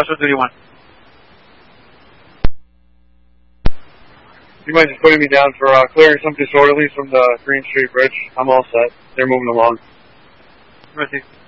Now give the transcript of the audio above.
Special Duty 1. You mind just putting me down for clearing some disorderlies from the Green Street Bridge? I'm all set. They're moving along. Mercy.